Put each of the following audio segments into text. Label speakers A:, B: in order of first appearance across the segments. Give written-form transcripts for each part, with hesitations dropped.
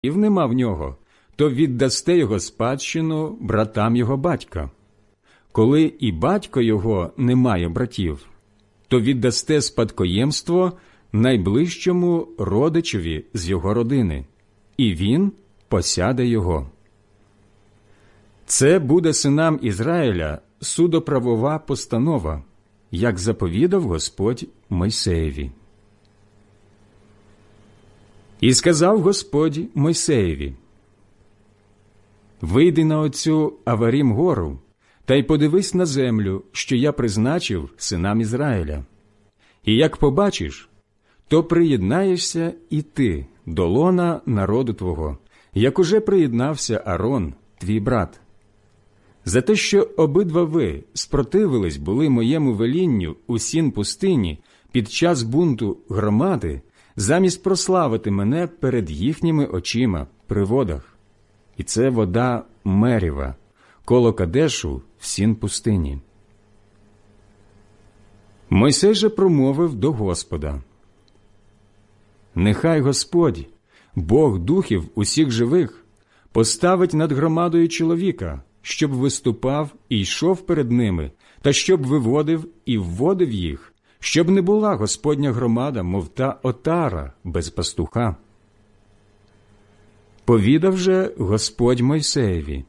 A: нема в нього, то віддасте його спадщину братам його батька. Коли і батько його не має братів, то віддасте спадкоємство найближчому родичеві з його родини, і він посяде його. Це буде синам Ізраїля судоправова постанова, як заповідав Господь Мойсеєві. І сказав Господь Мойсеєві: «Вийди на оцю Аварім гору, та й подивись на землю, що я призначив синам Ізраїля. І як побачиш, то приєднаєшся і ти до лона народу твого, як уже приєднався Арон, твій брат. За те, що обидва ви спротивились були моєму велінню у сін пустині під час бунту громади, замість прославити мене перед їхніми очима при водах. І це вода Меріва, коло Кадешу в сін пустині». Мойсей же промовив до Господа: «Нехай Господь, Бог духів усіх живих, поставить над громадою чоловіка, щоб виступав і йшов перед ними, та щоб виводив і вводив їх, щоб не була Господня громада, мов та отара без пастуха». Повідав же Господь Мойсеєві: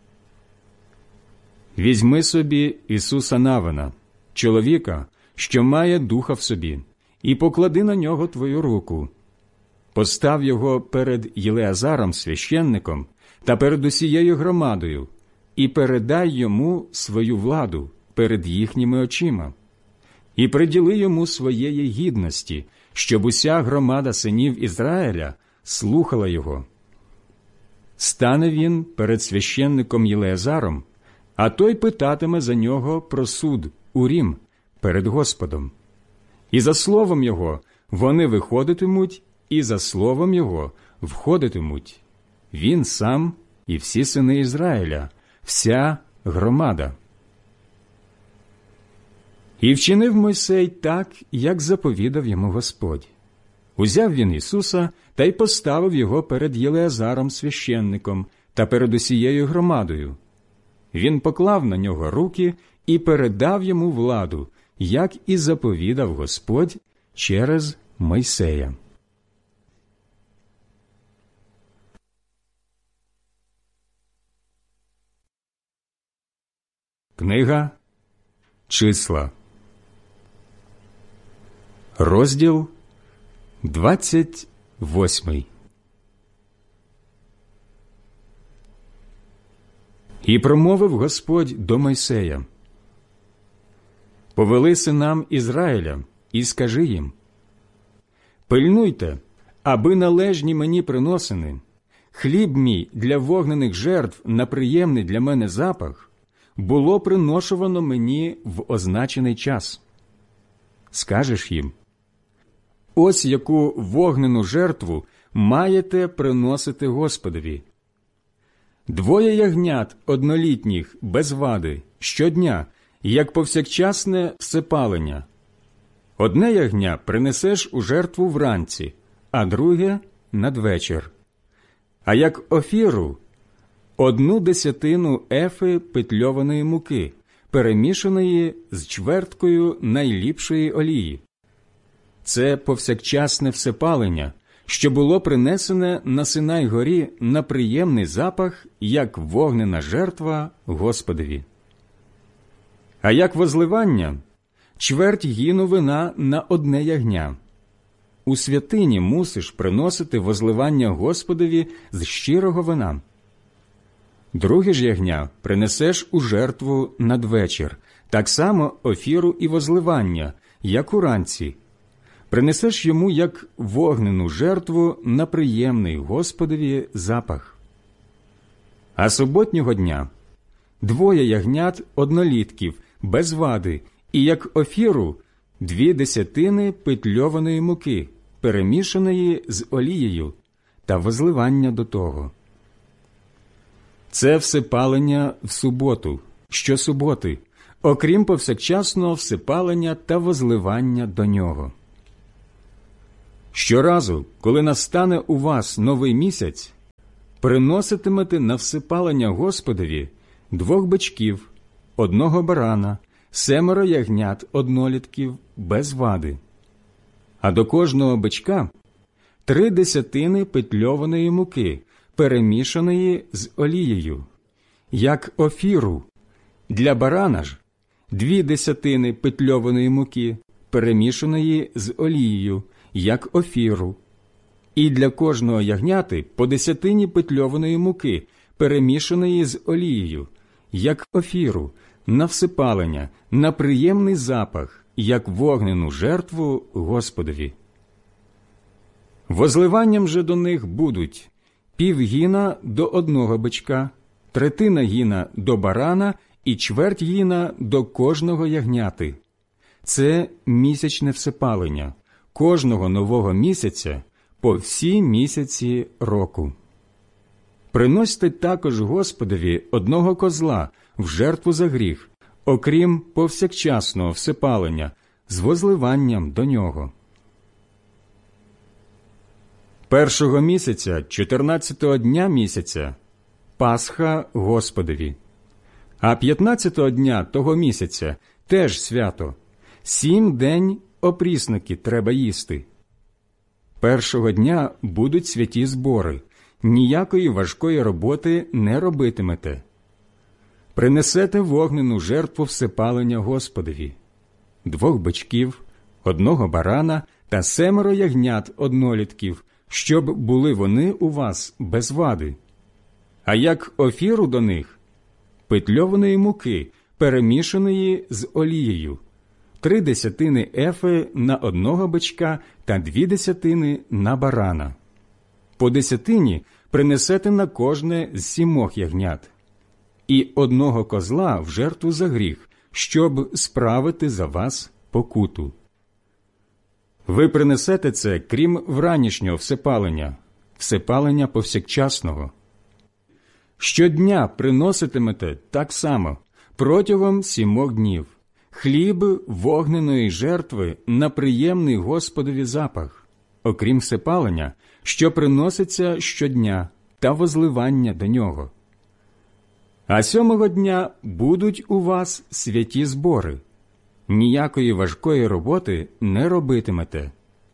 A: «Візьми собі Ісуса Навина, чоловіка, що має духа в собі, і поклади на нього твою руку. Постав його перед Єлеазаром священником та перед усією громадою, і передай йому свою владу перед їхніми очима. І приділи йому своєї гідності, щоб уся громада синів Ізраїля слухала його. Стане він перед священником Єлеазаром, а той питатиме за нього про суд Урім перед Господом. І за словом його вони виходитимуть, і за словом його входитимуть він сам і всі сини Ізраїля, вся громада». І вчинив Мойсей так, як заповідав йому Господь. Узяв він Ісуса та й поставив його перед Єлеазаром священником та перед усією громадою. Він поклав на нього руки і передав йому владу, як і заповідав Господь через Мойсея. Книга Числа, розділ 28. І промовив Господь до Мойсея: «Повели синам Ізраїля і скажи їм: пильнуйте, аби належні мені приносини, хліб мій для вогнених жертв на приємний для мене запах, було приношувано мені в означений час. Скажеш їм: ось яку вогнену жертву маєте приносити Господові. 2 ягнят однолітніх без вади щодня, як повсякчасне всепалення. 1 ягня принесеш у жертву вранці, а друге – надвечір. А як офіру – 1/10 ефи питльованої муки, перемішаної з чверткою найліпшої олії. Це повсякчасне всепалення, що було принесене на Синай-горі на приємний запах, як вогнена жертва Господові. А як возливання – чверть гіну вина на 1 ягня. У святині мусиш приносити возливання Господові з щирого вина. 2 ж ягня принесеш у жертву надвечір, так само офіру і возливання, як уранці. Принесеш йому як вогнену жертву на приємний Господові запах. А суботнього дня 2 ягнят однолітків без вади, і як офіру 2/10 питльованої муки, перемішаної з олією, та возливання до того. Це всепалення в суботу, щосуботи, окрім повсякчасного всепалення та возливання до нього. Щоразу, коли настане у вас новий місяць, приноситимете на всипалення Господові 2 бичків, 1 барана, 7 ягнят однолітків без вади. А до кожного бичка 3 десятини петльованої муки, перемішаної з олією, як офіру. Для барана ж 2 десятини петльованої муки, перемішаної з олією, як офіру. І для кожного ягняти по 10 петльованої муки, перемішаної з олією, як офіру, на всипалення, на приємний запах, як вогнену жертву Господові. Возливанням же до них будуть півгіна до 1 бичка, 1/3 гіна до барана і 1/4 гіна до кожного ягняти. Це місячне всипалення, кожного нового місяця по всі місяці року. Приносьте також Господові 1 козла в жертву за гріх, окрім повсякчасного всипалення, з возливанням до нього. 1 місяця, 14-го дня місяця – Пасха Господові. А 15-го дня того місяця – теж свято. 7 день опрісники треба їсти. 1-го дня будуть святі збори, ніякої важкої роботи не робитимете. Принесете вогнену жертву всипалення Господові, 2 бичків, 1 барана та 7 ягнят однолітків, щоб були вони у вас без вади. А як офіру до них – петльованої муки, перемішаної з олією, 3 десятини ефи на 1 бичка та 2 десятини на барана. По 10 принесете на кожне з 7 ягнят. І 1 козла в жертву за гріх, щоб справити за вас покуту. Ви принесете це, крім вранішнього всипалення повсякчасного. Щодня приноситимете так само, протягом 7 днів, хліб вогненої жертви на приємний Господові запах, окрім всипалення, що приноситься щодня, та возливання до нього. А 7-го дня будуть у вас святі збори. Ніякої важкої роботи не робитимете.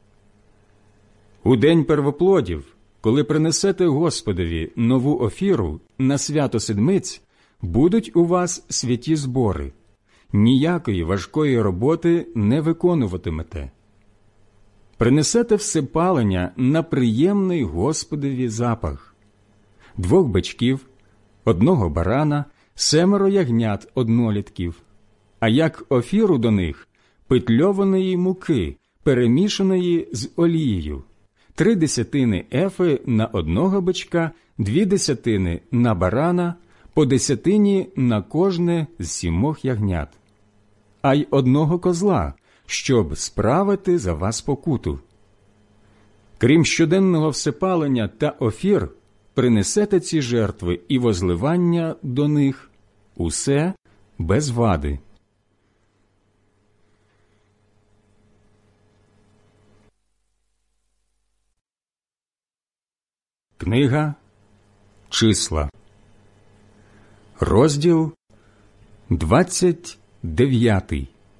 A: У день первоплодів, коли принесете Господові нову офіру на свято Седмиць, будуть у вас святі збори. Ніякої важкої роботи не виконуватимете. Принесете всипалення на приємний Господові запах: 2 бичків, 1 барана, 7 ягнят однолітків, а як офіру до них – петльованої муки, перемішаної з олією, 3 десятини ефи на 1 бичка, 2 десятини на барана, по 10 на кожне з 7 ягнят, а й 1 козла, щоб справити за вас покуту. Крім щоденного всипалення та офір, принесете ці жертви і возливання до них, усе без вади. Книга Числа, розділ 29.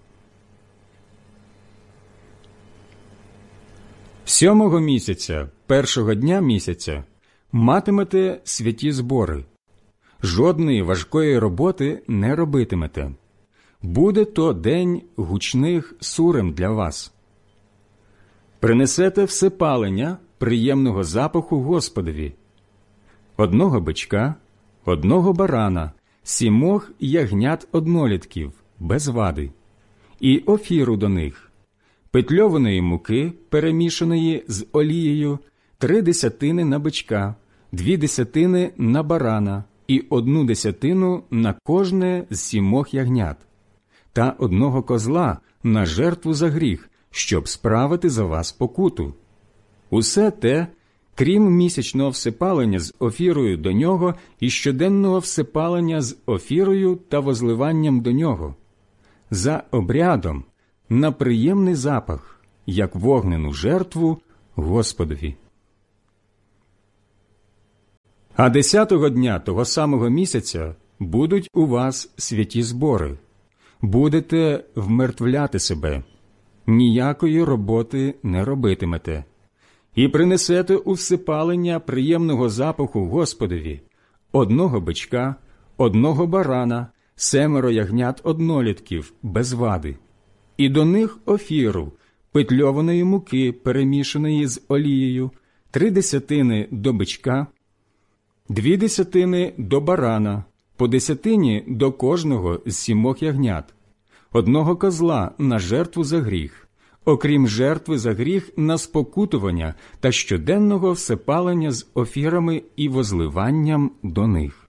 A: 7-го місяця, 1-го дня місяця, матимете святі збори. Жодної важкої роботи не робитимете. Буде то день гучних сурем для вас. Принесете всипалення приємного запаху Господові: 1 бичка, 1 барана, 7 ягнят однолітків без вади, і офіру до них, петльованої муки, перемішаної з олією, 3 десятини на бичка, 2 десятини на барана і 1 десятину на кожне з 7 ягнят, та 1 козла на жертву за гріх, щоб справити за вас покуту. Усе те, крім місячного всипалення з офірою до нього і щоденного всипалення з офірою та возливанням до нього, за обрядом, на приємний запах, як вогнену жертву Господові. А 10-го дня того самого місяця будуть у вас святі збори. Будете вмертвляти себе, ніякої роботи не робитимете. І принесете у всипалення приємного запаху Господові 1 бичка, 1 барана, 7 ягнят однолітків без вади. І до них офіру, петльованої муки, перемішаної з олією, 3 десятини до бичка, 2 десятини до барана, по 10 до кожного з 7 ягнят, 1 козла на жертву за гріх, окрім жертви за гріх на спокутування та щоденного всепалення з офірами і возливанням до них.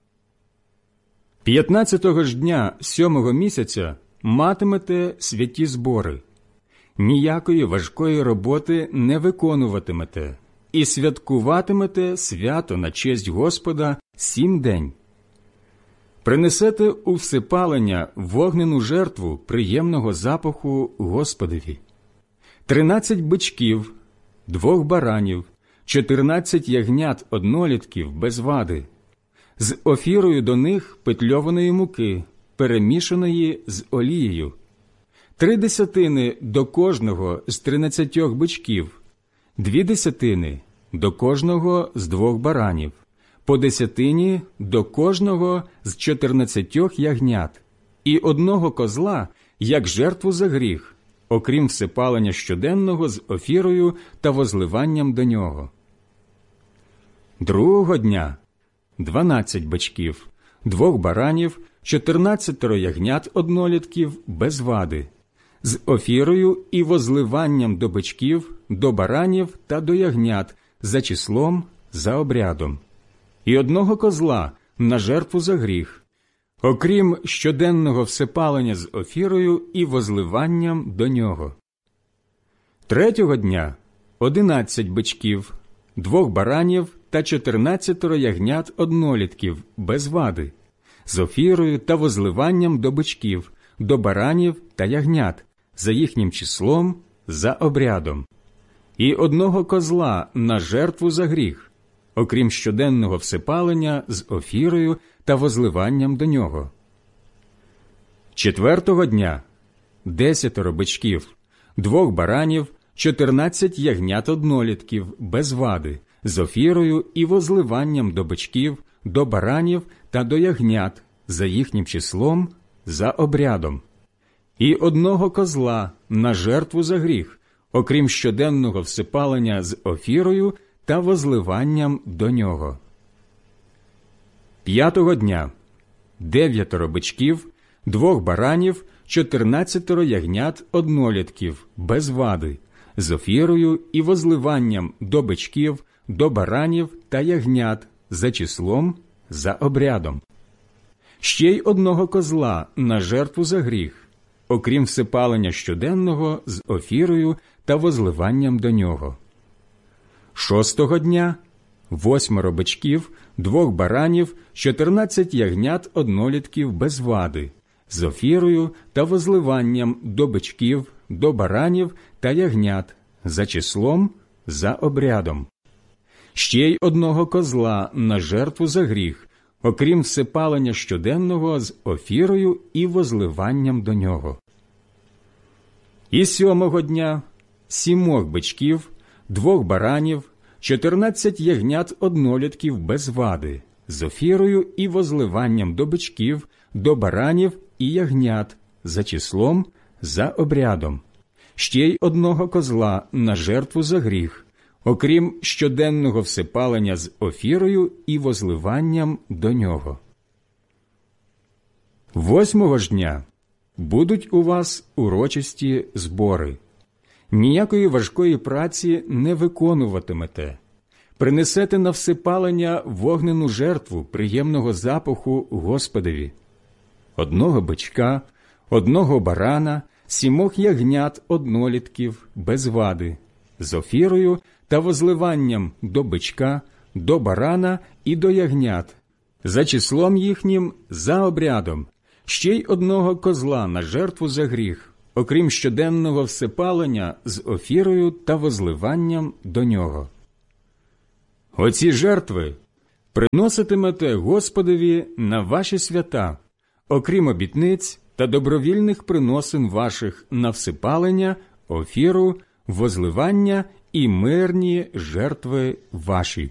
A: 15-го ж дня 7-го місяця матимете святі збори. Ніякої важкої роботи не виконуватимете, і святкуватимете свято на честь Господа 7 день. Принесете у всипалення вогнену жертву приємного запаху Господові. 13 бичків, 2 баранів, 14 ягнят однолітків без вади, з офірою до них петльованої муки, перемішаної з олією, 3 десятини до кожного з 13 бичків, 2 десятини до кожного з 2 баранів, по 10 до кожного з 14 ягнят, і 1 козла, як жертву за гріх, окрім всипалення щоденного з офірою та возливанням до нього. 2-го дня 12 бичків, 2 баранів, 14 ягнят однолітків без вади, з офірою і возливанням до бичків, до баранів та до ягнят, за числом, за обрядом, і 1 козла на жертву за гріх, окрім щоденного всипалення з офірою і возливанням до нього. 3-го дня 11 бичків, 2 баранів та 14 ягнят однолітків без вади, з офірою та возливанням до бичків, до баранів та ягнят, за їхнім числом, за обрядом, і 1 козла на жертву за гріх, окрім щоденного всипалення з офірою та возливанням до нього. 4-го дня 10 бичків, 2 баранів, 14 ягнят однолітків без вади, з офірою і возливанням до бичків, до баранів та до ягнят, за їхнім числом, за обрядом, і 1 козла на жертву за гріх, окрім щоденного всипалення з офірою та возливанням до нього. 5-го дня 9 бичків, 2 баранів, 14 ягнят однолітків без вади, з офірою і возливанням до бичків, до баранів та ягнят, за числом, за обрядом. Ще й 1 козла на жертву за гріх, окрім всипалення щоденного з офірою та возливанням до нього. 6-го дня 8 бичків, 2 баранів, 14 ягнят однолітків без вади, з офірою та возливанням до бичків, до баранів та ягнят, за числом, за обрядом. Ще й 1 козла на жертву за гріх, окрім всипалення щоденного з офірою і возливанням до нього. І 7-го дня 7 бичків, 2 баранів, 14 ягнят однолітків без вади, з офірою і возливанням до бичків, до баранів і ягнят, за числом, за обрядом. Ще й 1 козла на жертву за гріх, окрім щоденного всипалення з офірою і возливанням до нього. 8-го ж дня будуть у вас урочисті збори. Ніякої важкої праці не виконуватимете. Принесете на всипалення вогнену жертву приємного запаху Господові. 1 бичка, 1 барана, 7 ягнят однолітків без вади, з офірою та возливанням до бичка, до барана і до ягнят, за числом їхнім, за обрядом, ще й 1 козла на жертву за гріх, окрім щоденного всипалення з офірою та возливанням до нього. Оці жертви приноситимете Господові на ваші свята, окрім обітниць та добровільних приносин ваших на всипалення, офіру, возливання і мирні жертви ваші».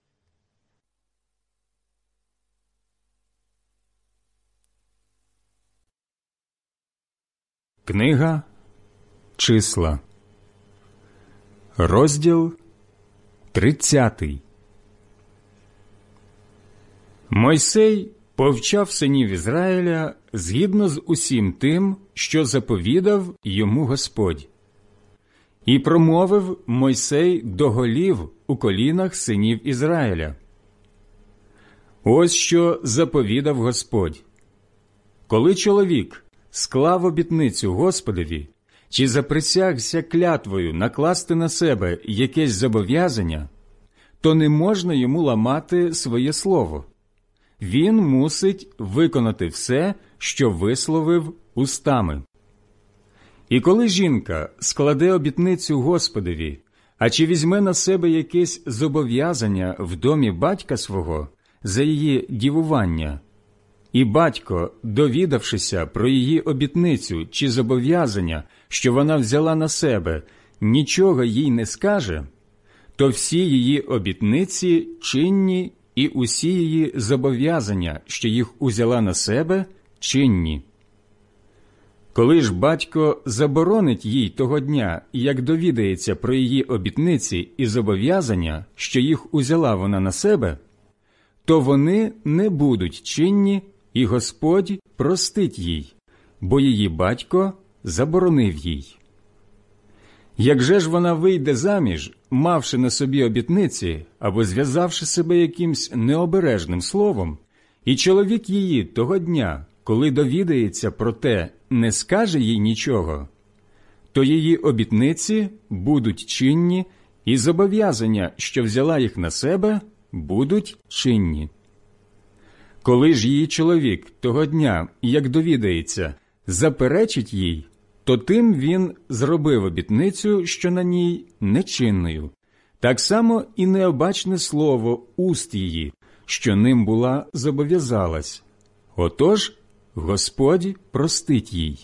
A: Книга Числа, розділ 30. Мойсей повчав синів Ізраїля згідно з усім тим, що заповідав йому Господь. І промовив Мойсей до голів у колінах синів Ізраїля: «Ось що заповідав Господь. Коли чоловік склав обітницю Господові, чи заприсягся клятвою накласти на себе якесь зобов'язання, то не можна йому ламати своє слово. Він мусить виконати все, що висловив устами. І коли жінка складе обітницю Господові, а чи візьме на себе якесь зобов'язання в домі батька свого за її дівування, і батько, довідавшися про її обітницю чи зобов'язання, що вона взяла на себе, нічого їй не скаже, то всі її обітниці чинні і усі її зобов'язання, що їх узяла на себе, чинні. Коли ж батько заборонить їй того дня, як довідається про її обітниці і зобов'язання, що їх узяла вона на себе, то вони не будуть чинні, і Господь простить їй, бо її батько заборонив їй. Як же ж вона вийде заміж, мавши на собі обітниці або зв'язавши себе якимсь необережним словом, і чоловік її того дня, коли довідається про те, не скаже їй нічого, то її обітниці будуть чинні, і зобов'язання, що взяла їх на себе, будуть чинні. Коли ж її чоловік того дня, як довідається, заперечить їй, то тим він зробив обітницю, що на ній нечинною. Так само і необачне слово уст її, що ним була зобов'язалась. Отож, Господь простить їй.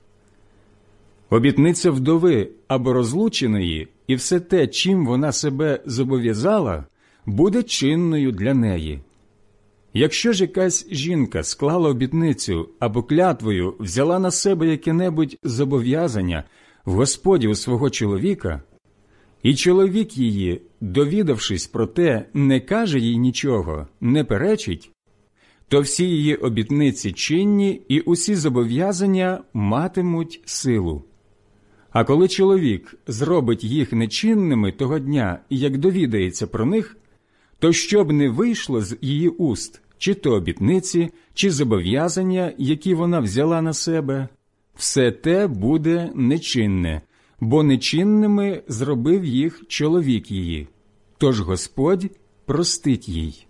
A: Обітниця вдови або розлученої і все те, чим вона себе зобов'язала, буде чинною для неї. Якщо ж якась жінка склала обітницю або клятвою взяла на себе яке-небудь зобов'язання в Господі у свого чоловіка, і чоловік її, довідавшись про те, не каже їй нічого, не перечить, то всі її обітниці чинні і усі зобов'язання матимуть силу. А коли чоловік зробить їх нечинними того дня, як довідається про них, то щоб не вийшло з її уст, чи то обітниці, чи зобов'язання, які вона взяла на себе, все те буде нечинне, бо нечинними зробив їх чоловік її, тож Господь простить їй.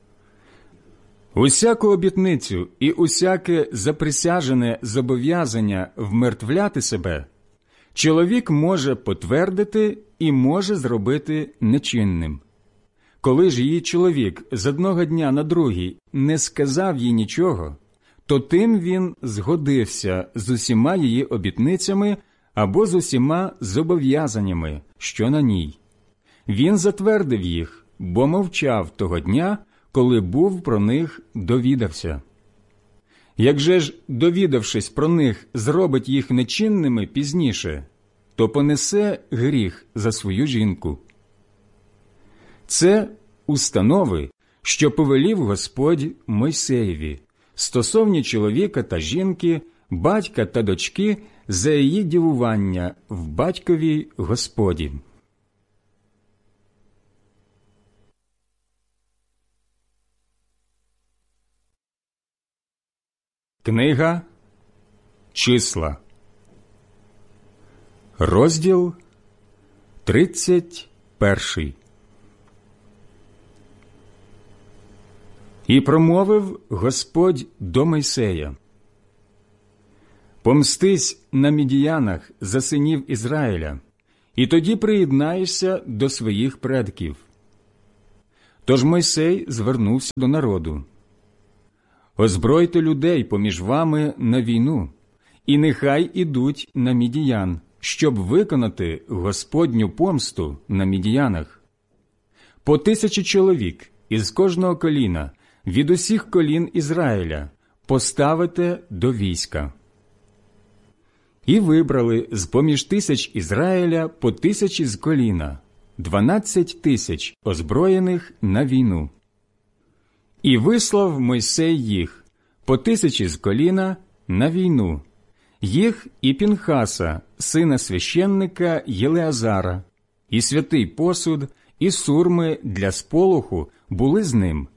A: Усяку обітницю і усяке заприсяжене зобов'язання вмертвляти себе чоловік може потвердити і може зробити нечинним. Коли ж її чоловік з одного дня на другий не сказав їй нічого, то тим він згодився з усіма її обітницями або з усіма зобов'язаннями, що на ній. Він затвердив їх, бо мовчав того дня, коли був про них довідався. Як же ж, довідавшись про них, зробить їх нечинними пізніше, то понесе гріх за свою жінку. Це установи, що повелів Господь Мойсеєві, стосовні чоловіка та жінки, батька та дочки за її дівування в батькові Господі. Книга Числа, розділ 31. І промовив Господь до Мойсея: «Помстись на мідіянах за синів Ізраїля, і тоді приєднаєшся до своїх предків. Тож Мойсей звернувся до народу: «Озбройте людей поміж вами на війну, і нехай ідуть на мідіян, щоб виконати Господню помсту на мідіянах. По 1000 чоловік із кожного коліна, від усіх колін Ізраїля, поставите до війська». І вибрали з-поміж 1000 Ізраїля по 1000 з коліна, 12 000 озброєних на війну. І вислав Мойсей їх по 1000 з коліна на війну, їх і Пінхаса, сина священника Єлеазара, і святий посуд, і сурми для сполоху були з ним.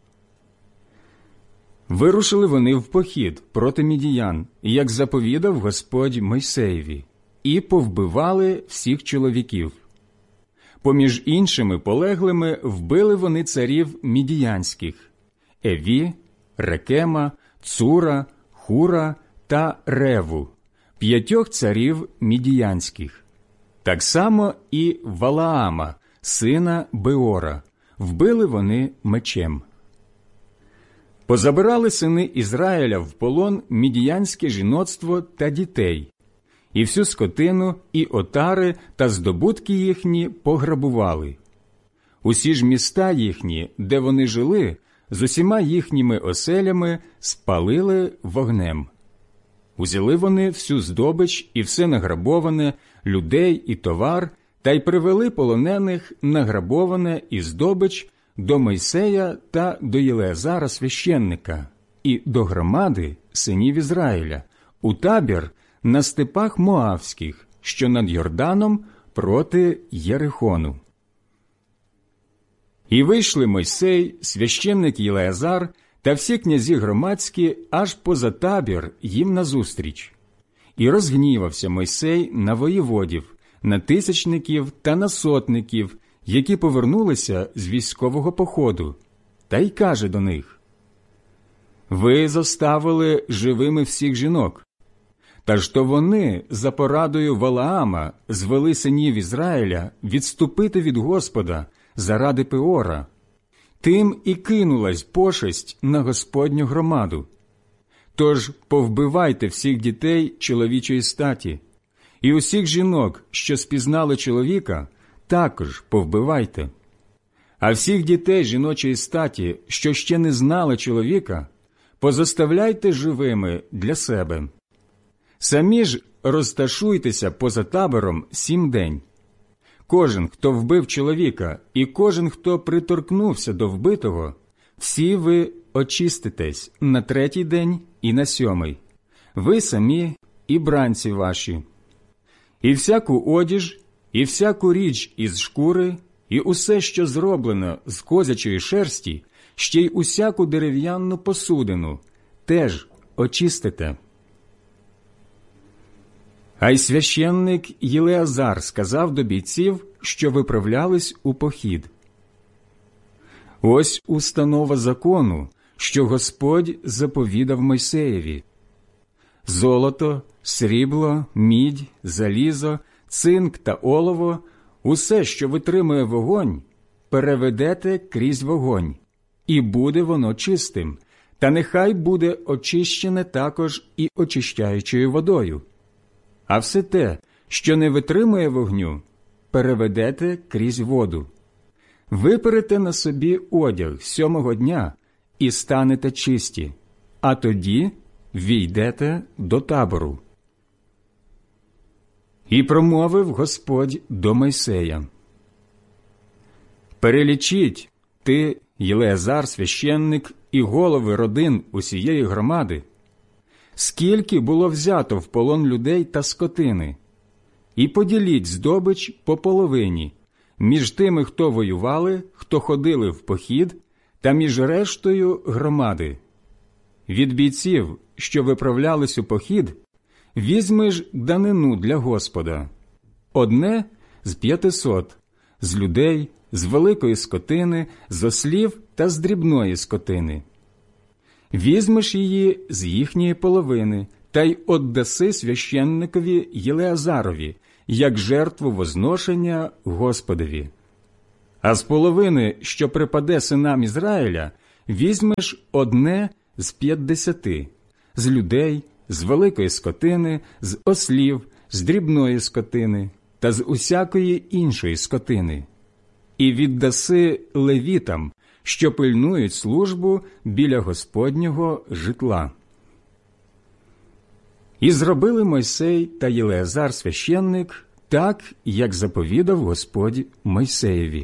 A: Вирушили вони в похід проти мідіян, як заповідав Господь Мойсеєві, і повбивали всіх чоловіків. Поміж іншими полеглими вбили вони царів мідіянських – Еві, Рекема, Цура, Хура та Реву, 5 царів мідіянських. Так само і Валаама, сина Беора, вбили вони мечем. Позабирали сини Ізраїля в полон мідіянське жіноцтво та дітей, і всю скотину, і отари та здобутки їхні пограбували. Усі ж міста їхні, де вони жили, з усіма їхніми оселями спалили вогнем. Узяли вони всю здобич і все награбоване, людей і товар, та й привели полонених награбоване і здобич до Мойсея та до Єлеазара священника і до громади синів Ізраїля у табір на степах Моавських, що над Йорданом проти Єрихону. І вийшли Мойсей, священник Єлеазар та всі князі громадські аж поза табір їм назустріч. І розгнівався Мойсей на воєводів, на тисячників та на сотників, які повернулися з військового походу, та й каже до них: «Ви зоставили живими всіх жінок. Та ж то вони за порадою Валаама звели синів Ізраїля відступити від Господа заради Пеора. Тим і кинулась пошесть на Господню громаду. Тож повбивайте всіх дітей чоловічої статі, і усіх жінок, що спізнали чоловіка, також повбивайте. А всіх дітей жіночої статі, що ще не знали чоловіка, позоставляйте живими для себе. Самі ж розташуйтеся поза табором 7 день. Кожен, хто вбив чоловіка, і кожен, хто приторкнувся до вбитого, всі ви очиститесь на 3-й день і на 7-й, ви самі і бранці ваші. І всяку одіж, і всяку річ із шкури, і усе, що зроблено з козячої шерсті, ще й усяку дерев'яну посудину, теж очистите». А й священник Єлеазар сказав до бійців, що виправлялись у похід: «Ось установа закону, що Господь заповідав Мойсеєві. Золото, срібло, мідь, залізо, цинк та олово, усе, що витримує вогонь, переведете крізь вогонь, і буде воно чистим, та нехай буде очищене також і очищаючою водою. А все те, що не витримує вогню, переведете крізь воду. Виперете на собі одяг 7-го дня і станете чисті, а тоді війдете до табору». І промовив Господь до Мойсея: «Перелічіть ти, Єлеазар священник, і голови родин усієї громади, скільки було взято в полон людей та скотини, і поділіть здобич по половині між тими, хто воювали, хто ходили в похід, та між рештою громади. Від бійців, що виправлялись у похід, візьмеш данину для Господа, одне з 500, з людей, з великої скотини, з ослів та з дрібної скотини. Візьмеш її з їхньої половини та й оддаси священникові Єлеазарові, як жертву возношення Господові. А з половини, що припаде синам Ізраїля, візьмеш 1 з 50, з людей, з великої скотини, з ослів, з дрібної скотини та з усякої іншої скотини, і віддаси левітам, що пильнують службу біля Господнього житла. І зробили Мойсей та Єлеазар священник так, як заповідав Господь Мойсеєві.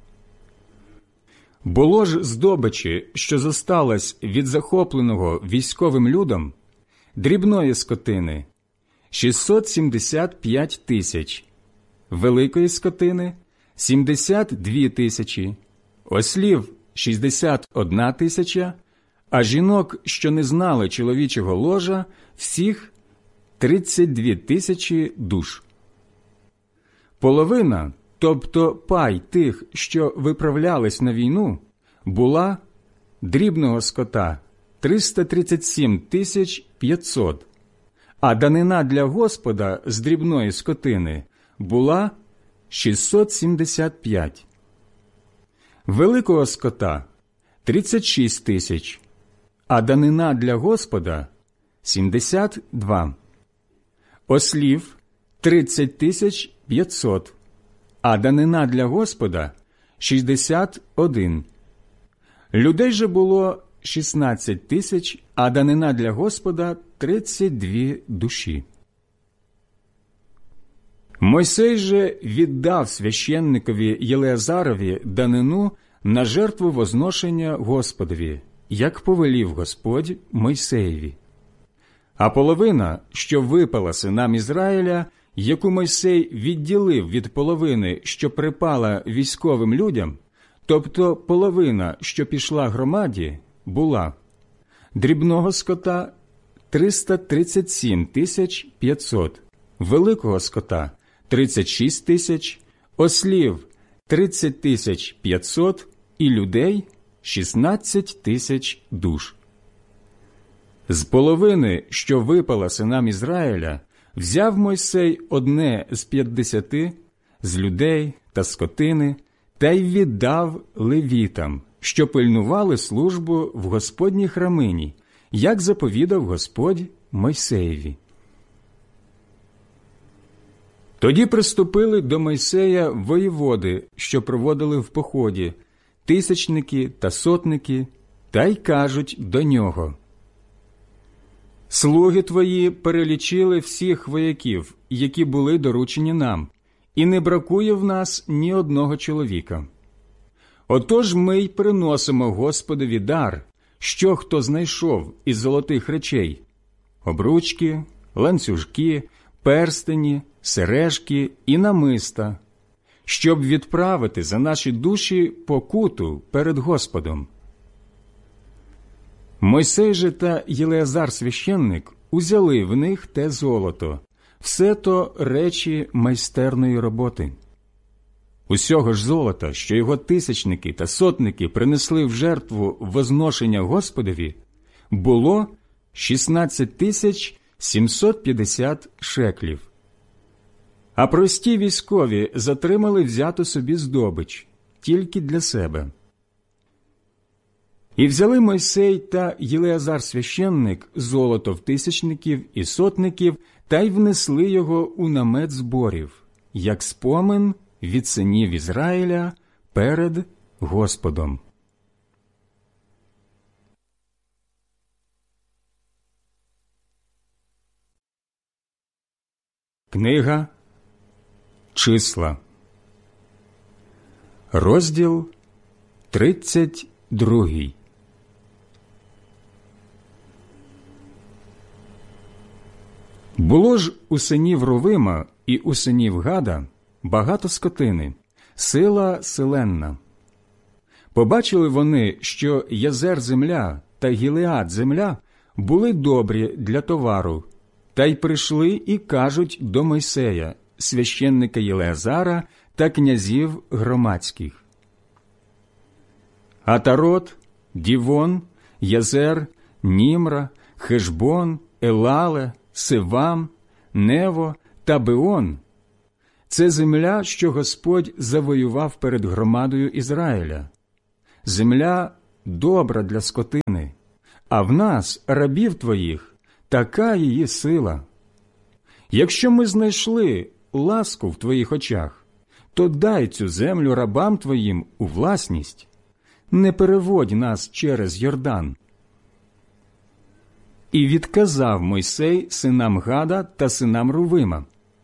A: Було ж здобичі, що зосталось від захопленого військовим людом, дрібної скотини – 675 тисяч, великої скотини – 72 тисячі, ослів – 61 тисяча, а жінок, що не знали чоловічого ложа, всіх 32 тисячі душ. Половина, тобто пай тих, що виправлялись на війну, була дрібного скота – 337 тисяч 500, а данина для Господа з дрібної скотини була 675. Великого скота – 36 тисяч, а данина для Господа – 72. Ослів – 30 тисяч 500, а данина для Господа – 61. Людей же було 16 тисяч, а данина для Господа – 32 душі. Мойсей же віддав священникові Єлеазарові данину на жертву возношення Господові, як повелів Господь Мойсеєві. А половина, що випала синам Ізраїля, яку Мойсей відділив від половини, що припала військовим людям, тобто половина, що пішла громаді, була дрібного скота – 337 тисяч 500, великого скота – 36 тисяч, ослів – 30 тисяч 500 і людей – 16 тисяч душ. З половини, що випала синам Ізраїля, взяв Мойсей 1 з 50, з людей та скотини, та й віддав левітам, що пильнували службу в Господній храмині, як заповідав Господь Мойсеєві. Тоді приступили до Мойсея воєводи, що проводили в поході, тисячники та сотники, та й кажуть до нього: «Слуги твої перелічили всіх вояків, які були доручені нам, і не бракує в нас ні одного чоловіка. Отож ми й приносимо Господові дар, що хто знайшов із золотих речей: обручки, ланцюжки, перстені, сережки і намиста, щоб відправити за наші душі покуту перед Господом». Мойсей же та Єлеазар священник узяли в них те золото, все то речі майстерної роботи. Усього ж золота, що його тисячники та сотники принесли в жертву возношення Господові, було 16 тисяч 750 шеклів. А прості військові затримали взяту собі здобич тільки для себе. І взяли Мойсей та Єлеазар священник золото в тисячників і сотників та й внесли його у намет зборів, як спомин від синів Ізраїля перед Господом. Книга Числа, розділ 32. Було ж у синів Рувима і у синів Гада багато скотини, сила селенна. Побачили вони, що Язер земля та Гілеад земля були добрі для товару, та й прийшли і кажуть до Мойсея, священника Єлеазара та князів громадських: Атарот, Дівон, Язер, Німра, Хешбон, Елале, Сивам, Нево та Беон Це земля, що Господь завоював перед громадою Ізраїля. Земля добра для скотини, а в нас, рабів твоїх, така її сила. Якщо ми знайшли ласку в твоїх очах, то дай цю землю рабам твоїм у власність. Не переводь нас через Йордан». І відказав Мойсей синам Гада та синам Рувима: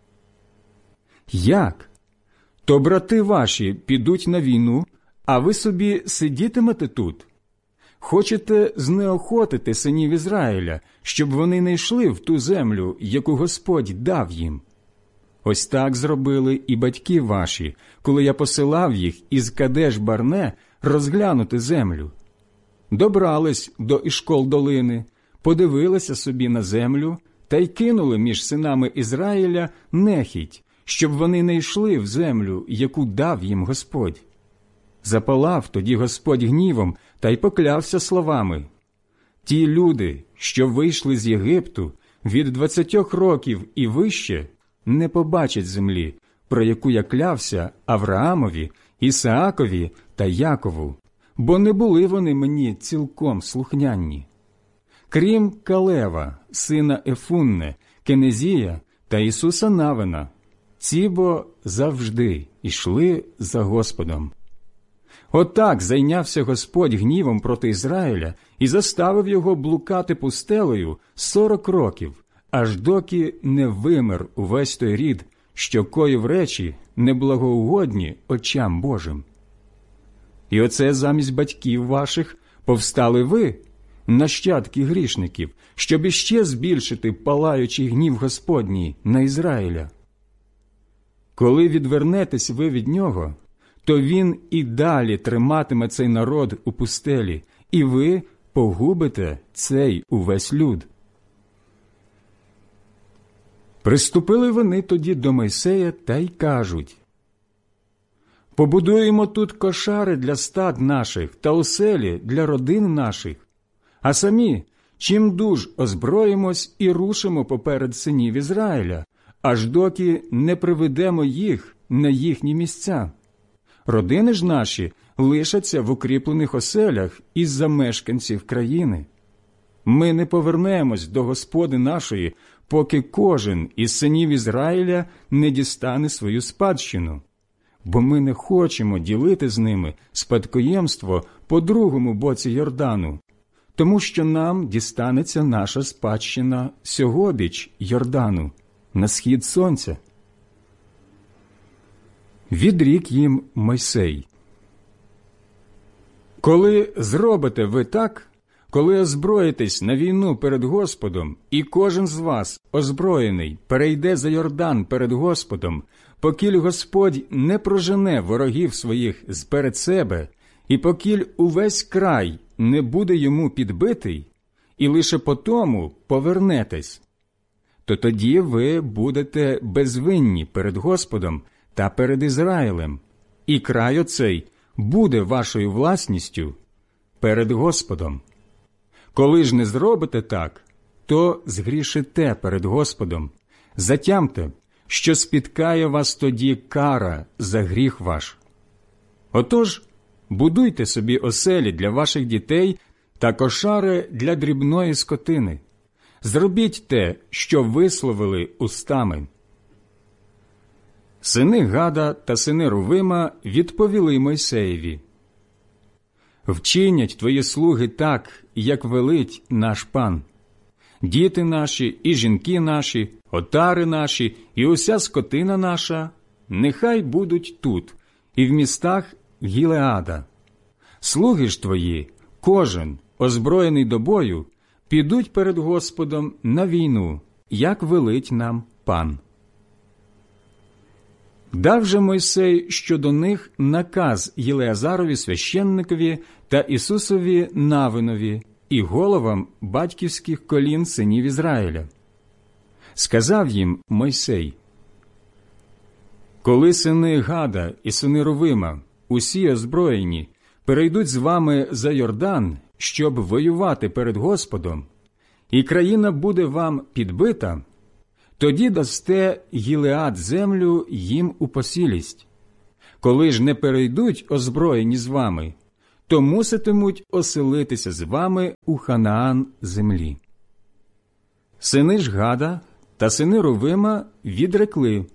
A: «Як? То брати ваші підуть на війну, а ви собі сидітимете тут? Хочете знеохотити синів Ізраїля, щоб вони не йшли в ту землю, яку Господь дав їм? Ось так зробили і батьки ваші, коли я посилав їх із Кадеш-Барне розглянути землю. Добрались до Ішкол-долини, подивилися собі на землю та й кинули між синами Ізраїля нехіть, щоб вони не йшли в землю, яку дав їм Господь. Запалав тоді Господь гнівом та й поклявся словами: ті люди, що вийшли з Єгипту від 20 років і вище, не побачать землі, про яку я клявся Авраамові, Ісаакові та Якову, бо не були вони мені цілком слухняні. Крім Калева, сина Ефунне, Кенезія та Ісуса Навина, ці бо завжди йшли за Господом. Отак зайнявся Господь гнівом проти Ізраїля і заставив його блукати пустелею 40 років, аж доки не вимер увесь той рід, що коїв речі неблагоугодні очам Божим. І оце замість батьків ваших повстали ви, нащадки грішників, щоб іще збільшити палаючий гнів Господній на Ізраїля. Коли відвернетесь ви від нього, то він і далі триматиме цей народ у пустелі, і ви погубите цей увесь люд». Приступили вони тоді до Мойсея та й кажуть: «Побудуємо тут кошари для стад наших та оселі для родин наших, а самі чимдуж озброїмось і рушимо поперед синів Ізраїля, аж доки не приведемо їх на їхні місця. Родини ж наші лишаться в укріплених оселях із-за мешканців країни. Ми не повернемось до Господи нашої, поки кожен із синів Ізраїля не дістане свою спадщину, бо ми не хочемо ділити з ними спадкоємство по другому боці Йордану, тому що нам дістанеться наша спадщина сьогобіч Йордану, на схід сонця». Відрік їм Мойсей: «Коли зробите ви так, коли озброїтесь на війну перед Господом, і кожен з вас, озброєний, перейде за Йордан перед Господом, покіль Господь не прожене ворогів своїх зперед себе, і покіль увесь край не буде йому підбитий, і лише потому повернетесь, то тоді ви будете безвинні перед Господом та перед Ізраїлем, і край оцей буде вашою власністю перед Господом. Коли ж не зробите так, то згрішите перед Господом. Затямте, що спіткає вас тоді кара за гріх ваш. Отож, будуйте собі оселі для ваших дітей та кошари для дрібної скотини. Зробіть те, що висловили устами». Сини Гада та сини Рувима відповіли Мойсеєві: «Вчинять твої слуги так, як велить наш пан. Діти наші і жінки наші, отари наші і уся скотина наша нехай будуть тут і в містах Гілеада. Слуги ж твої, кожен, озброєний до бою, підуть перед Господом на війну, як велить нам пан». Дав же Мойсей щодо них наказ Єлеазарові священникові та Ісусові Навинові і головам батьківських колін синів Ізраїля. Сказав їм Мойсей: «Коли сини Гада і сини Рувима, усі озброєні, перейдуть з вами за Йордан, щоб воювати перед Господом, і країна буде вам підбита, тоді дасте Гілеад землю їм у посілість. Коли ж не перейдуть озброєні з вами, то муситимуть оселитися з вами у Ханаан землі. Сини ж Гада та сини Рувима відрекли: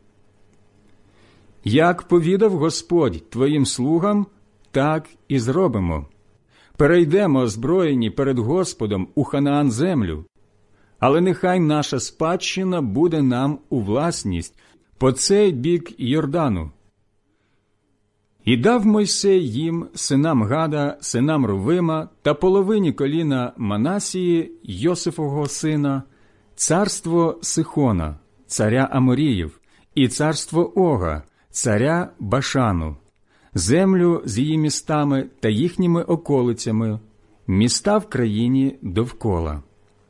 A: як повідав Господь твоїм слугам, так і зробимо. Перейдемо озброєні перед Господом у Ханаан землю, але нехай наша спадщина буде нам у власність по цей бік Йордану. І дав Мойсей їм, синам Гада, синам Рувима та половині коліна Манасії, Йосифового сина, царство Сихона, царя Аморіїв, і царство Ога, царя Башану, землю з її містами та їхніми околицями, міста в країні довкола.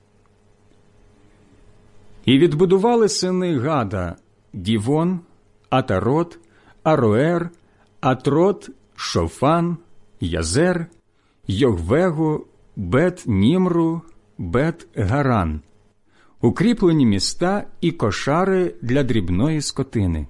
A: І відбудували сини Гада Дівон, Атарот, Ароер, Атрот, Шофан, Язер, Йогвегу, Бет-Німру, Бет-Гаран, укріплені міста і кошари для дрібної скотини.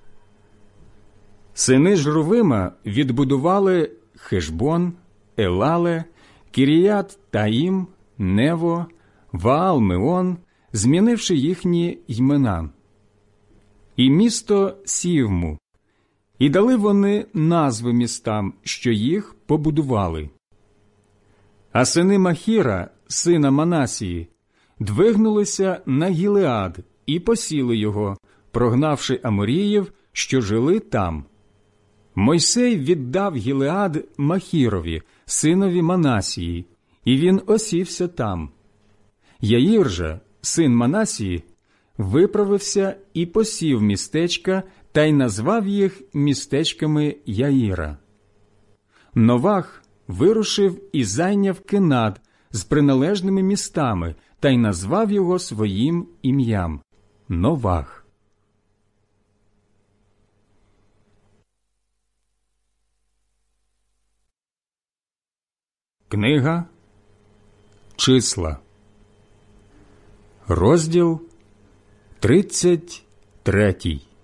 A: Сини ж Рувима відбудували Хешбон, Елале, Кіріят Таїм, Нево, Ваал-Меон, змінивши їхні імена, і місто Сівму, і дали вони назви містам, що їх побудували. А сини Махіра, сина Манасії, двигнулися на Гілеад і посіли його, прогнавши аморіїв, що жили там. Мойсей віддав Гілеад Махірові, синові Манасії, і він осівся там. Яїр же, син Манасії, виправився і посів містечка та й назвав їх містечками Яїра. Новах вирушив і зайняв Кенат з приналежними містами та й назвав його своїм ім'ям – Новах. Книга Числа, розділ 33.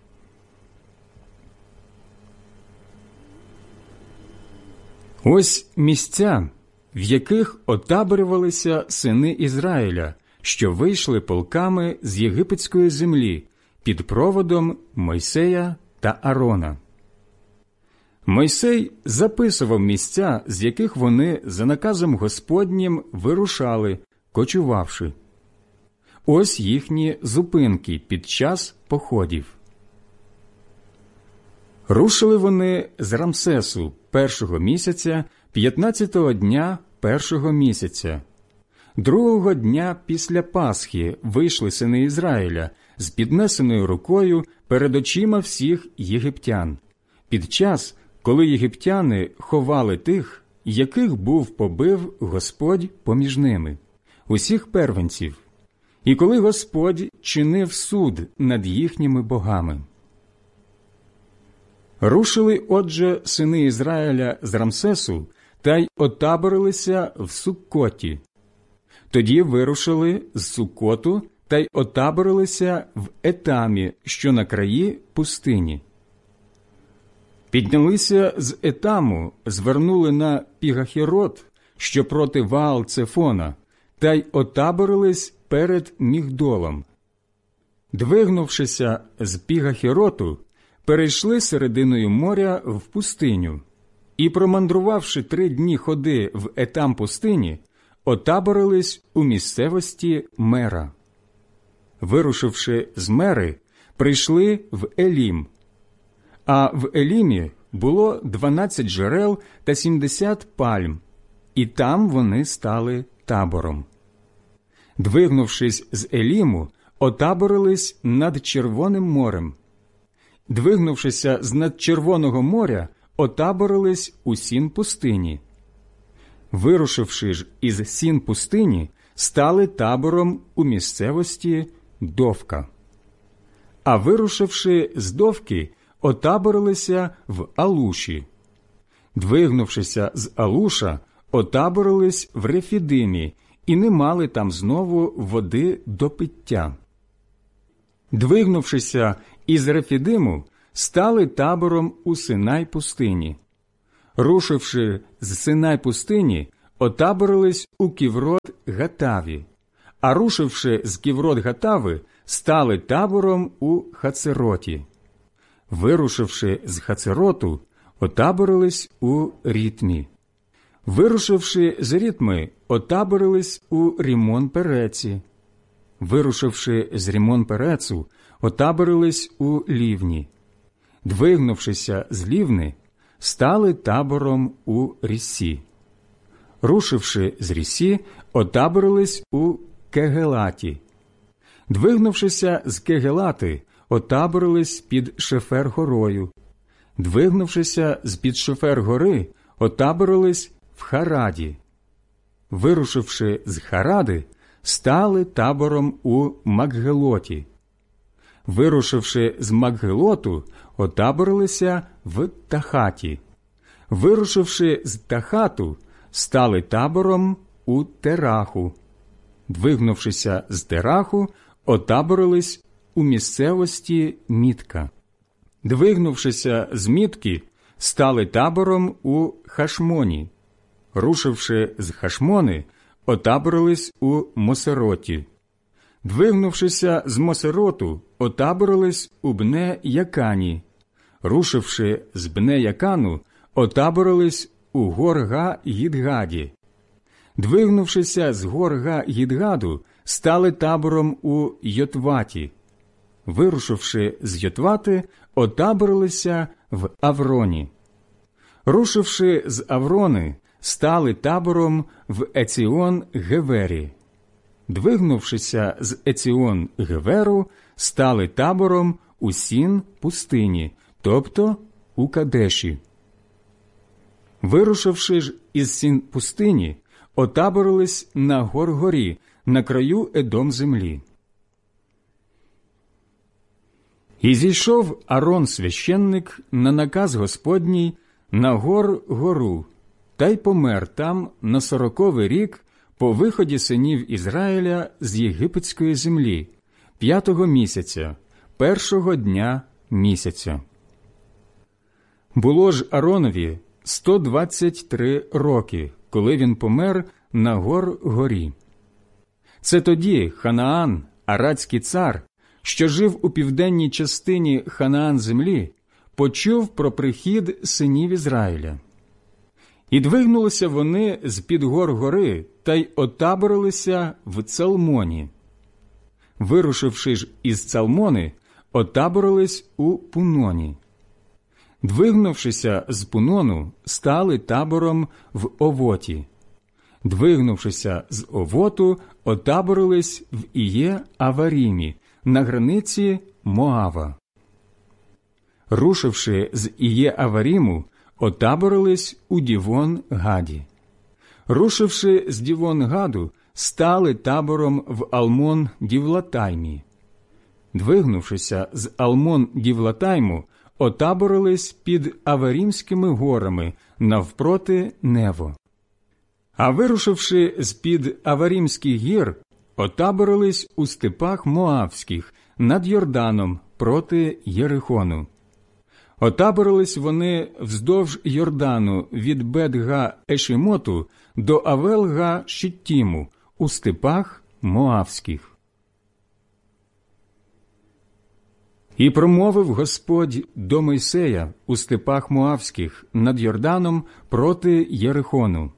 A: Ось місця, в яких отаборювалися сини Ізраїля, що вийшли полками з єгипетської землі під проводом Мойсея та Арона. Мойсей записував місця, з яких вони за наказом Господнім вирушали, кочувавши. Ось їхні зупинки під час походів. Рушили вони з Рамсесу першого місяця, 15-го дня першого місяця. Другого дня після Пасхи вийшли сини Ізраїля з піднесеною рукою перед очима всіх єгиптян, під час, коли єгиптяни ховали тих, яких був побив Господь поміж ними, усіх первенців, і коли Господь чинив суд над їхніми богами. Рушили, отже, сини Ізраїля з Рамсесу та й отаборилися в Суккоті. Тоді вирушили з Суккоту та й отаборилися в Етамі, що на краї пустині. Піднялися з Етаму, звернули на Пігахерот, що проти Ваал-Цефона, та й отаборились перед Мігдолом. Двигнувшися з Пігахероту, перейшли серединою моря в пустиню і, промандрувавши 3 дні ходи в Етам пустині, отаборились у місцевості Мера. Вирушивши з Мери, прийшли в Елім. А в Елімі було 12 джерел та 70 пальм, і там вони стали табором. Двигнувшись з Еліму, отаборились над Червоним морем. Двигнувшися з над Червоного моря, отаборились у Сін-пустині. Вирушивши ж із Сін-пустині, стали табором у місцевості Довка. А вирушивши з Довки, отаборилися в Алуші. Двигнувшися з Алуша, отаборились в Рефідимі і не мали там знову води до пиття. Двигнувшися із Рефідиму, стали табором у Синай пустині. Рушивши з Синай пустині, отаборились у Ківрот-Гатаві, а рушивши з Ківрот-Гатави, стали табором у Хацероті. Вирушивши з Хацероту, отаборились у Рітмі. Вирушивши з Рітми, отаборились у Рімон-Переці. Вирушивши з Рімон-Перецу, отаборились у Лівні. Двигнувшися з Лівни, стали табором у Ріссі. Рушивши з Ріссі, отаборились у Кегелаті. Двигнувшися з Кегелати, отаборились під Шефер-горою. Двигнувшися з-під Шефер-гори, отаборились в Хараді. Вирушивши з Харади, стали табором у Макгелоті. Вирушивши з Макгелоту, отаборилися в Тахаті. Вирушивши з Тахату, стали табором у Тераху. Двигнувшися з Тераху, отаборились у місцевості Мітка. Двигнувшися з Мітки, стали табором у Хашмоні. Рушивши з Хашмони, отаборились у Мосероті. Двигнувшися з Мосероту, отаборились у Бне-Якані. Рушивши з Бне-Якану, отаборились у Горга-Гідгаді. Двигнувшися з Горга-Гідгаду, стали табором у Йотваті. Вирушивши з Йотвати, отаборилися в Авроні. Рушивши з Аврони, стали табором в Еціон-Гевері. Двигнувшися з Еціон-Геверу, стали табором у Сін-пустині, тобто у Кадеші. Вирушивши ж із Сін-пустині, отаборились на Гор-горі, на краю Едом-землі. І зійшов Арон священник на наказ Господній на Гор-гору, та й помер там на 40-й рік по виході синів Ізраїля з єгипетської землі, 5-го місяця, 1-го дня місяця. Було ж Аронові 123 роки, коли він помер на Гор-горі. Це тоді Ханаан, арадський цар, що жив у південній частині Ханаан-землі, почув про прихід синів Ізраїля. І двигнулися вони з-під Гор-гори та й отаборилися в Цалмоні. Вирушивши ж із Цалмони, отаборились у Пуноні. Двигнувшися з Пунону, стали табором в Овоті. Двигнувшися з Овоту, отаборились в Іє-Аварімі, на границі Моава. Рушивши з Іє-Аваріму, отаборились у Дівон-Гаді. Рушивши з Дівон-Гаду, стали табором в Алмон-Дівлатаймі. Двигнувшися з Алмон-Дівлатайму, отаборились під Аварімськими горами навпроти Нево. А вирушивши з-під Аварімських гір, отаборились у степах Моавських над Йорданом проти Єрихону. Отаборились вони вздовж Йордану від Бет-га-Ешімоту до Авел-га-Шіттіму у степах Моавських. І промовив Господь до Мойсея у степах Моавських над Йорданом проти Єрихону.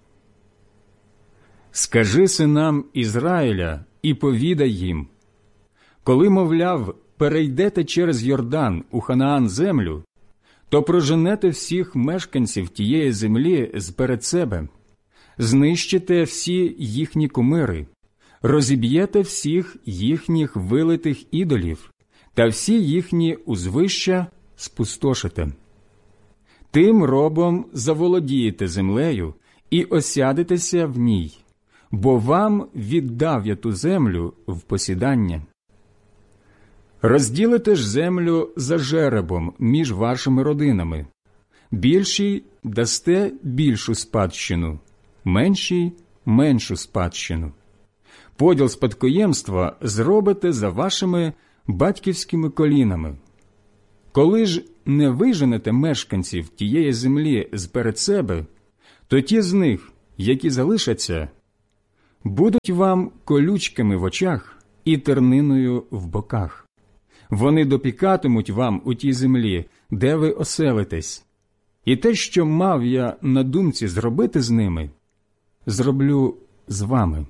A: «Скажи синам Ізраїля і повідай їм, коли, мовляв, перейдете через Йордан у Ханаан землю, то проженете всіх мешканців тієї землі зперед себе, знищите всі їхні кумири, розіб'єте всіх їхніх вилитих ідолів та всі їхні узвища спустошите. Тим робом заволодієте землею і осядетеся в ній, бо вам віддав я ту землю в посідання. Розділите ж землю за жеребом між вашими родинами. Більшій дасте більшу спадщину, меншій – меншу спадщину. Поділ спадкоємства зробите за вашими батьківськими колінами. Коли ж не виженете мешканців тієї землі зперед себе, то ті з них, які залишаться, будуть вам колючками в очах і терниною в боках. Вони допікатимуть вам у тій землі, де ви оселитесь. І те, що мав я на думці зробити з ними, зроблю з вами.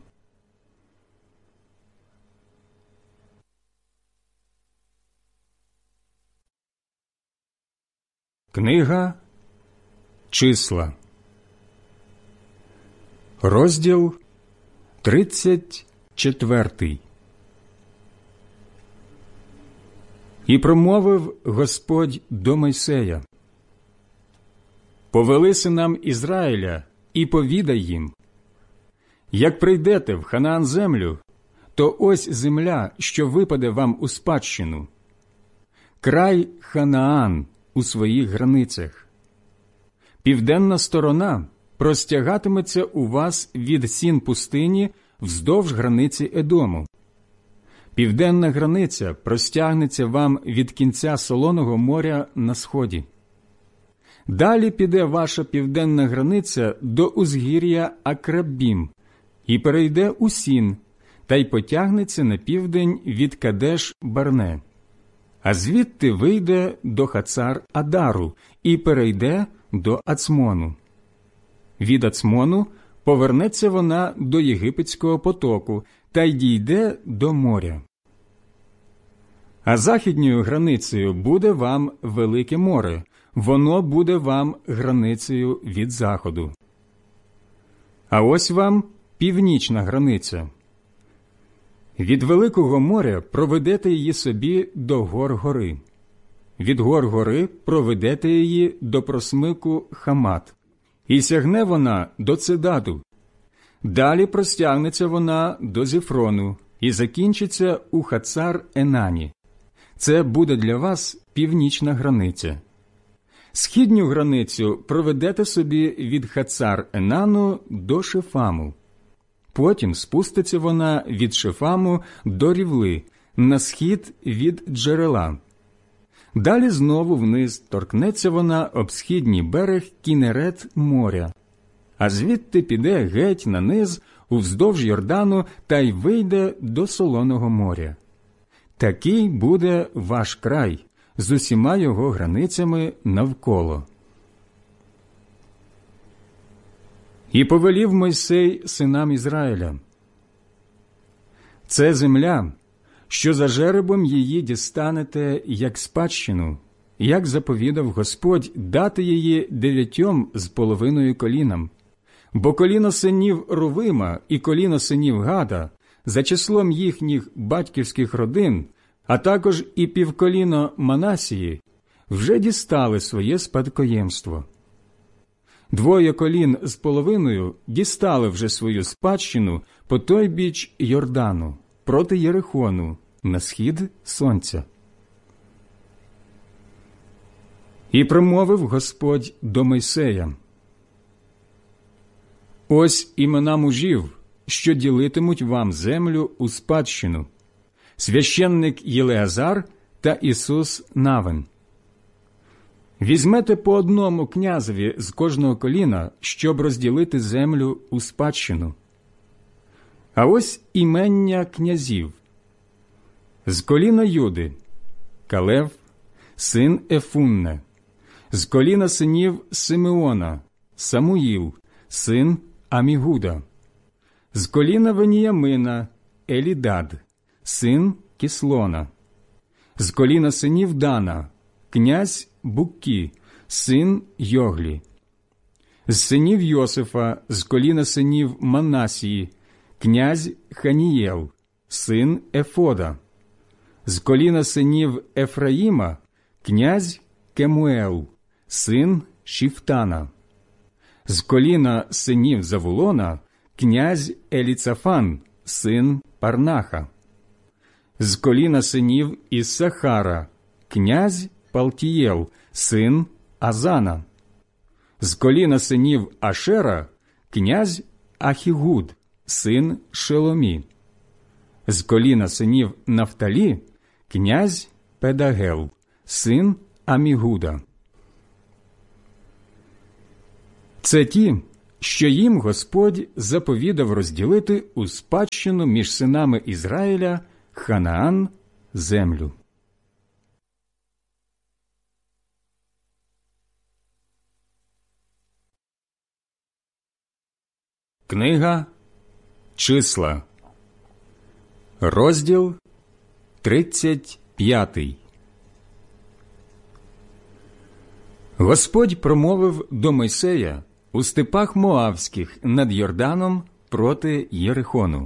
A: Книга Числа, розділ 34. І промовив Господь до Мойсея: «Повели синам Ізраїля і повідай їм: як прийдете в Ханаан землю, то ось земля, що випаде вам у спадщину, край Ханаан у своїх границях. Південна сторона простягатиметься у вас від сін пустині вздовж границі Едому. Південна границя простягнеться вам від кінця Солоного моря на сході. Далі піде ваша південна границя до узгір'я Акраббім і перейде у Сін, та й потягнеться на південь від Кадеш-Барне, а звідти вийде до Хацар-Адару і перейде до Ацмону. Від Ацмону повернеться вона до Єгипетського потоку та й дійде до моря. А західньою границею буде вам Велике море, воно буде вам границею від заходу. А ось вам північна границя. Від Великого моря проведете її собі до гор гори. Від гор гори проведете її до просмику Хамат, і сягне вона до Цедаду. Далі простягнеться вона до Зіфрону і закінчиться у Хацар-Енані. Це буде для вас північна границя. Східню границю проведете собі від Хацар-Енану до Шефаму. Потім спуститься вона від Шефаму до Рівли, на схід від джерела. Далі знову вниз торкнеться вона об східній берег Кінерет моря, а звідти піде геть на низ уздовж Йордану та й вийде до Солоного моря. Такий буде ваш край з усіма його границями навколо. І повелів Мойсей синам Ізраїля: це земля, що за жеребом її дістанете як спадщину, як заповідав Господь дати її 9,5 колінам. Бо коліно синів Рувима і коліно синів Гада за числом їхніх батьківських родин, а також і півколіно Манасії, вже дістали своє спадкоємство. 2,5 дістали вже свою спадщину по той біч Йордану, проти Єрихону, на схід сонця. І промовив Господь до Мойсея: ось імена мужів, що ділитимуть вам землю у спадщину: священник Єлеазар та Ісус Навин. Візьмете по одному князеві з кожного коліна, щоб розділити землю у спадщину. А ось імення князів. З коліна Юди – Калев, син Ефунне. З коліна синів Симеона – Самуїл, син Амігуда. З коліна Веніямина – Елідад, син Кіслона. З коліна синів Дана – князь Буккі, син Йоглі. З синів Йосифа, з коліна синів Манасії, князь Ханієл, син Ефода. З коліна синів Ефраїма, князь Кемуел, син Шіфтана. З коліна синів Завулона, князь Еліцафан, син Парнаха. З коліна синів Іссахара, князь Палтієл, син Азана. З коліна синів Ашера, князь Ахігуд, син Шеломі. З коліна синів Нафталі, князь Педагел, син Амігуда. Це ті, що їм Господь заповідав розділити у спадщину між синами Ізраїля Ханаан землю. Книга Числа, розділ 35. Господь промовив до Мойсея у степах Моавських над Йорданом проти Єрихону.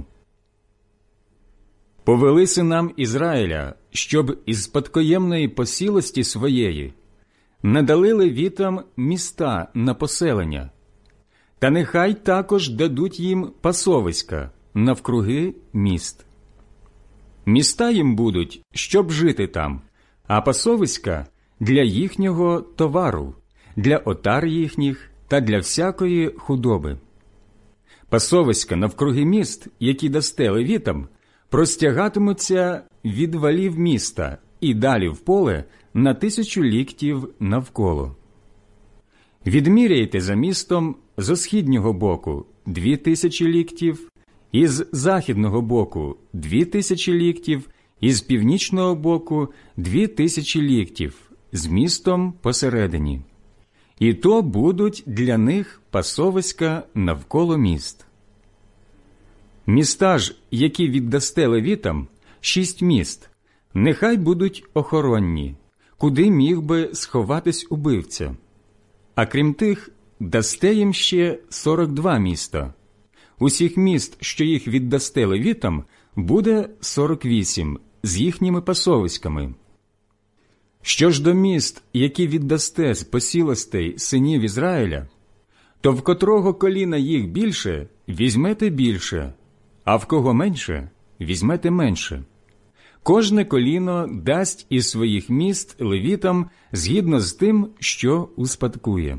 A: Повели синам Ізраїля, щоб із спадкоємної посілості своєї надали левітам міста на поселення, та нехай також дадуть їм пасовиська навкруги міст. Міста їм будуть, щоб жити там, а пасовиська – для їхнього товару, для отар їхніх та для всякої худоби. Пасовиська навкруги міст, які дасте левітам, простягатимуться від валів міста і далі в поле на 1000 ліктів навколо. Відміряйте за містом зо східнього боку 2000 ліктів, із західного боку 2000 ліктів, із північного боку 2000 ліктів, з містом посередині. І то будуть для них пасовиська навколо міст. Міста ж, які віддасте левітам, 6 міст, нехай будуть охоронні, куди міг би сховатись убивця. А крім тих, дасте їм ще 42 міста. Усіх міст, що їх віддасте левітам, буде 48 з їхніми пасовиськами. Що ж до міст, які віддасте з посілостей синів Ізраїля, то в котрого коліна їх більше, візьмете більше, а в кого менше, візьмете менше. Кожне коліно дасть із своїх міст левітам згідно з тим, що успадкує.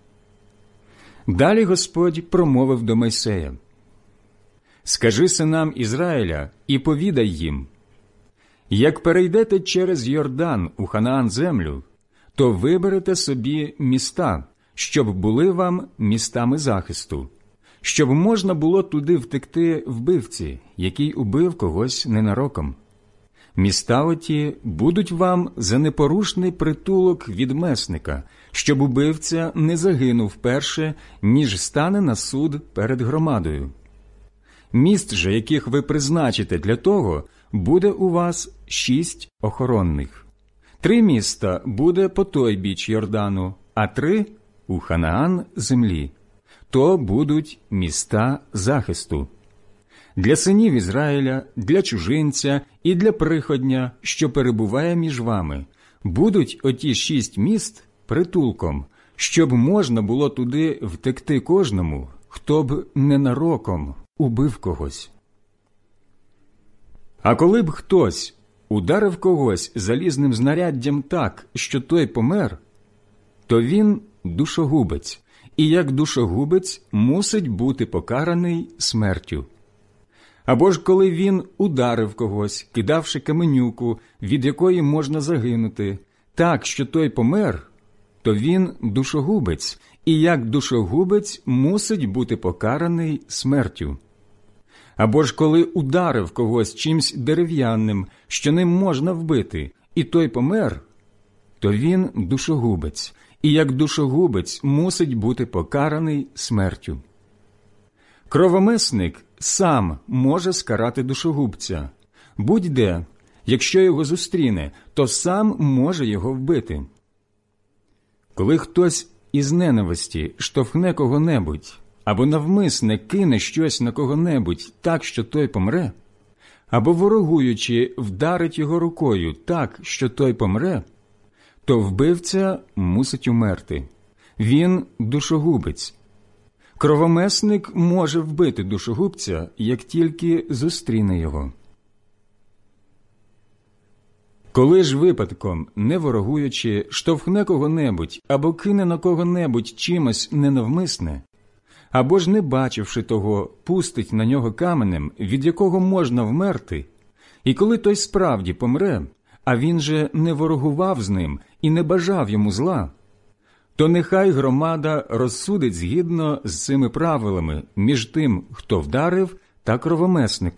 A: Далі Господь промовив до Мойсея: «Скажи синам Ізраїля і повідай їм: як перейдете через Йордан у Ханаан землю, то виберете собі міста, щоб були вам містами захисту, щоб можна було туди втекти вбивці, який убив когось ненароком. Міста оті будуть вам за непорушний притулок від месника, щоб убивця не загинув перше, ніж стане на суд перед громадою. Міст же, яких ви призначите для того, буде у вас 6 охоронних. 3 міста буде по той біч Йордану, а 3 – у Ханаан землі. То будуть міста захисту. Для синів Ізраїля, для чужинця і для приходня, що перебуває між вами, будуть оті 6 міст притулком, щоб можна було туди втекти кожному, хто б ненароком убив когось. А коли б хтось ударив когось залізним знаряддям так, що той помер, то він душогубець, і як душогубець мусить бути покараний смертю. Або ж коли він ударив когось, кидавши каменюку, від якої можна загинути, так, що той помер, то він душогубець, і як душогубець мусить бути покараний смертю. Або ж коли ударив когось чимсь дерев'яним, що ним можна вбити, і той помер, то він душогубець, і як душогубець мусить бути покараний смертю. Кровомисник сам може скарати душогубця. Будь-де, якщо його зустріне, то сам може його вбити. Коли хтось із ненависті штовхне кого-небудь, або навмисне кине щось на кого-небудь так, що той помре, або ворогуючи вдарить його рукою так, що той помре, то вбивця мусить умерти. Він душогубець. Кровомисник може вбити душогубця, як тільки зустріне його. Коли ж випадком, не ворогуючи, штовхне кого-небудь або кине на кого-небудь чимось ненавмисне, або ж не бачивши того, пустить на нього каменем, від якого можна вмерти, і коли той справді помре, а він же не ворогував з ним і не бажав йому зла, то нехай громада розсудить згідно з цими правилами між тим, хто вдарив, та кровомисником.